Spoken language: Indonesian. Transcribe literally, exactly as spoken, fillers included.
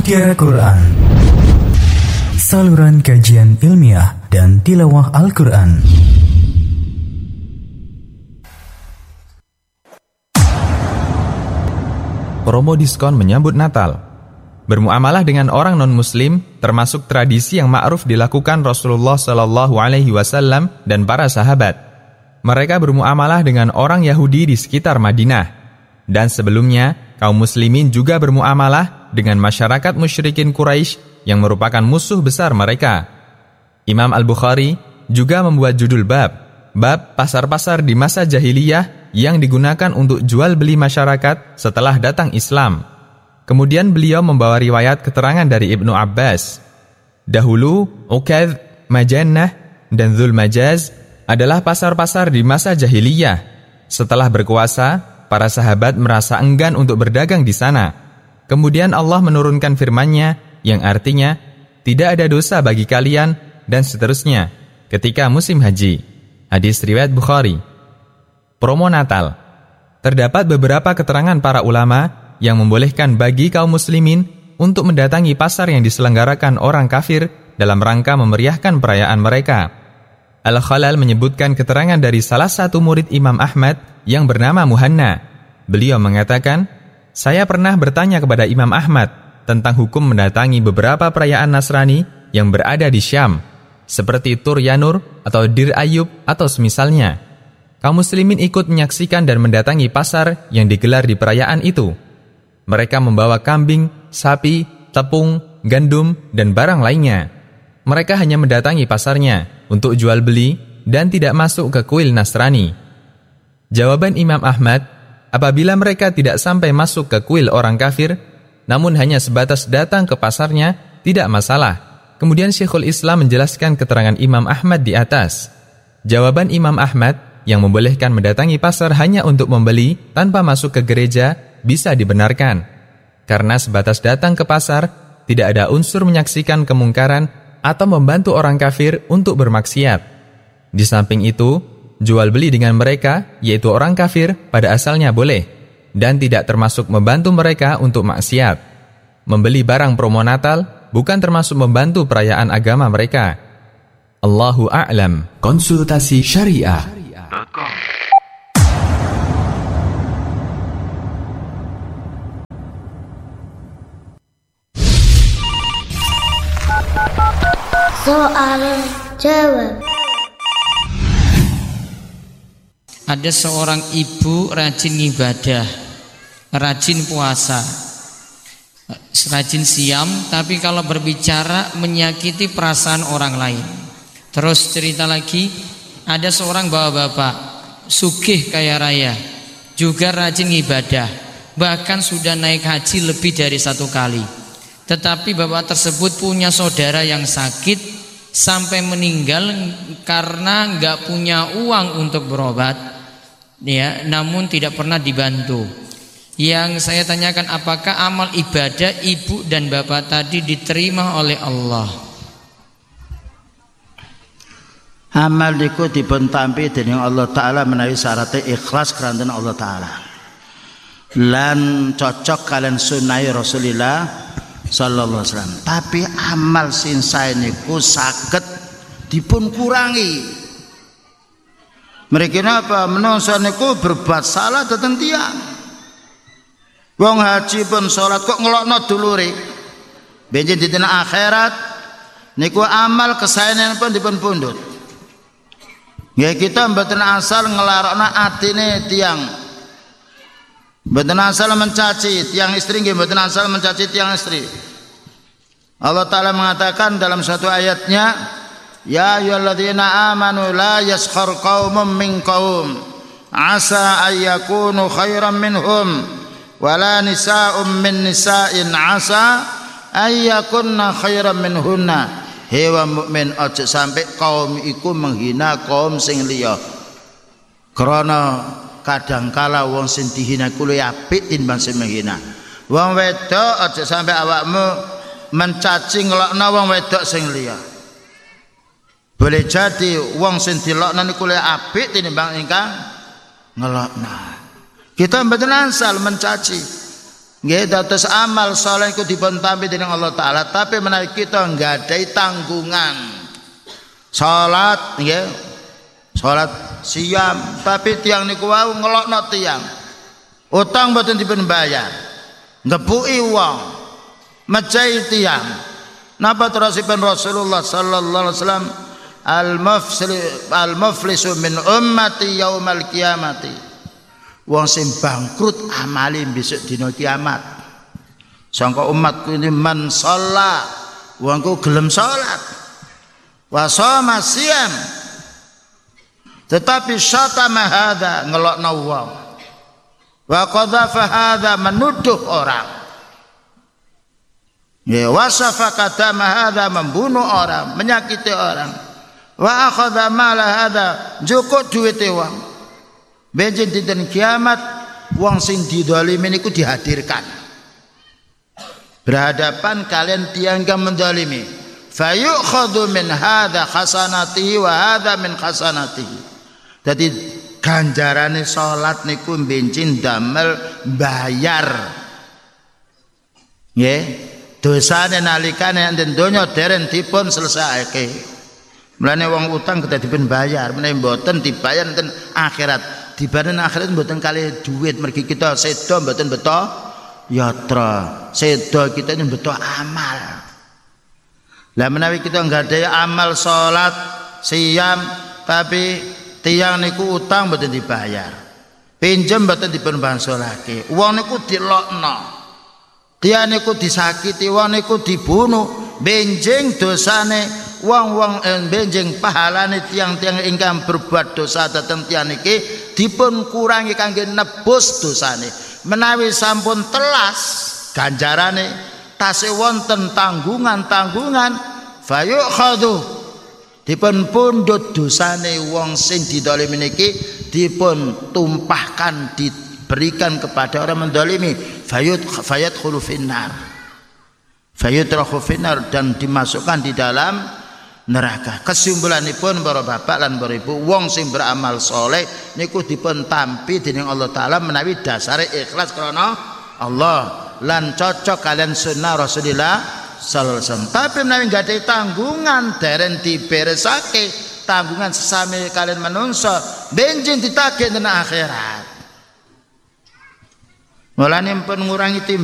Mutiara Quran, saluran kajian ilmiah dan tilawah Al-Quran. Promo diskon menyambut Natal. Bermuamalah dengan orang non-muslim termasuk tradisi yang ma'ruf dilakukan Rasulullah Shallallahu Alaihi Wasallam dan para sahabat. Mereka bermuamalah dengan orang Yahudi di sekitar Madinah. Dan sebelumnya, kaum muslimin juga bermuamalah dengan masyarakat musyrikin Quraisy yang merupakan musuh besar mereka. Imam Al-Bukhari juga membuat judul bab, bab pasar-pasar di masa jahiliyah yang digunakan untuk jual beli masyarakat setelah datang Islam. Kemudian beliau membawa riwayat keterangan dari Ibnu Abbas. Dahulu, Uqadh, Majannah, dan Dzul Majaz adalah pasar-pasar di masa jahiliyah. Setelah berkuasa, para sahabat merasa enggan untuk berdagang di sana. Kemudian Allah menurunkan firman-Nya yang artinya, tidak ada dosa bagi kalian, dan seterusnya, ketika musim haji. Hadis riwayat Bukhari. Promo Natal. Terdapat beberapa keterangan para ulama yang membolehkan bagi kaum muslimin untuk mendatangi pasar yang diselenggarakan orang kafir dalam rangka memeriahkan perayaan mereka. Al-Khalal menyebutkan keterangan dari salah satu murid Imam Ahmad yang bernama Muhanna. Beliau mengatakan, saya pernah bertanya kepada Imam Ahmad tentang hukum mendatangi beberapa perayaan Nasrani yang berada di Syam, seperti Tur Yanur atau Dir Ayub atau semisalnya. Kaum muslimin ikut menyaksikan dan mendatangi pasar yang digelar di perayaan itu. Mereka membawa kambing, sapi, tepung, gandum, dan barang lainnya. Mereka hanya mendatangi pasarnya untuk jual beli dan tidak masuk ke kuil Nasrani. Jawaban Imam Ahmad, apabila mereka tidak sampai masuk ke kuil orang kafir, namun hanya sebatas datang ke pasarnya, tidak masalah. Kemudian Syekhul Islam menjelaskan keterangan Imam Ahmad di atas. Jawaban Imam Ahmad yang membolehkan mendatangi pasar hanya untuk membeli tanpa masuk ke gereja bisa dibenarkan. Karena sebatas datang ke pasar, tidak ada unsur menyaksikan kemungkaran atau membantu orang kafir untuk bermaksiat. Di samping itu, jual beli dengan mereka, yaitu orang kafir, pada asalnya boleh, dan tidak termasuk membantu mereka untuk maksiat. Membeli barang promo Natal bukan termasuk membantu perayaan agama mereka. Allahu a'lam. Konsultasi Syariah. Soal jawab. Ada seorang ibu rajin ibadah, rajin puasa, rajin siam, tapi kalau berbicara menyakiti perasaan orang lain. Terus cerita lagi, ada seorang bapak-bapak, sugih kaya raya, juga rajin ibadah, bahkan sudah naik haji lebih dari satu kali. Tetapi bapak tersebut punya saudara yang sakit sampai meninggal karena nggak punya uang untuk berobat, ya, namun tidak pernah dibantu. Yang saya tanyakan, apakah amal ibadah ibu dan bapak tadi diterima oleh Allah? Amal niku dipun tampi dening Allah Ta'ala menawi syaratnya ikhlas keranten Allah Ta'ala lan cocok kalian sunai Rasulullah sallallahu alaihi wasallam. Tapi amal sing sae niku saged dipun kurangi. Mereka napa menungso niku berbuat salah dhateng tiyang. Wong haji pun salat kok ngelokno dulure. Benjen di dina akhirat niku amal kesaenan pun dipun pundhut. Ya kita mboten asal ngelarokno atine tiyang. Mboten asal mencaci tiang istri, nggih mboten asal mencaci tiang istri. Allah Ta'ala mengatakan dalam satu ayatnya, ya ayyuhalladzina amanu la yaskhar qaumun min qaum asa ayyakunu khairan minhum wala nisa'um min nisa'in asa ayyakunna khairan minhunna. Hewa mukmin aja sampai kaum iku menghina kaum sing liya. Krana kadangkala wong sing dihina kuwi apik timbang sing menghina. Wong wedok aja sampai awakmu mencaci ngelokno wong wedok sing liya. Boleh jadi wong sing dilokno niku luwih apik tinimbang ingkang ngelokno. Kita mboten asal mencaci. Nggih, dados amal saleh iku dipun tampi dening Allah taala, tapi menawi kita nggadahi tanggungan salat nggih, salat siam, tapi tiang niku wau ngelokno tiang. Utang mboten dipun bayar. Ngepuki wong, mejahi tiang. Napa terusipun Rasulullah sallallahu alaihi wasallam, al-muflis al-muflisu min ummati yaumal qiyamati. Wong sing bangkrut amali besok dina kiamat. Sangka umatku ini man shalla, wong ku gelem salat. Wa shoma siyam. Tetapi syatama hadza ngelokno wong. Wa qadhafa hadza menuduh orang. Ya wasafa katama hadza membunuh orang, menyakiti orang. Wa akhadha mala hadza jukuk duwite wong. Benjen dinten kiamat wong sing didolimi niku dihadirkan berhadapan kalian tiang kang mendolimi, fayukhadhu min hadza hasanatihi wa hadza min hasanatihi. Jadi ganjarane salat niku benjen damel bayar nggih dosane nalikane enten donya dereng dipun selesaiake. Mulane wong utang kedah dipun bayar, menawi mboten dibayar enten akhirat. Di badan akhirat mboten kalih duit, mergi kita sedo mboten beto yatra, sedo kita ini beto amal. Lah menawi kita nggadahi amal salat siam tapi tiang niku utang mboten dibayar, pinjem mboten dipun bangsolake, wong niku dilokno, tiang niku disakiti, wong niku dibunuh, benjing dosane wong-wong benjing pahalane tiang-tiang ingkang berbuat dosa dhateng tiang niki dipun kurangi kangge nebus dosane. Menawi sampun telas ganjarane tasih wonten tanggungan-tanggungan fayukhadhu dipun pundhut dosane wong sing didolimi niki dipun tumpahkan diberikan kepada orang mendolimi fayut fayadkhulu finnar fayutrahu finnar dan dimasukkan di dalam neraka. Kesimpulanipun para bapak lan para ibu, wong sing beramal soleh niku dipun tampi dening Allah taala menawi dasare ikhlas krana Allah lan cocok kalian sunnah Rasulullah sallallahu alaihi wasallam. Tapi menawi nggadahi tanggungan dereng diberesake, tanggungan sesame kalian manungsa benjing ditagih dina akhirat. Mulane pun ngurangi tim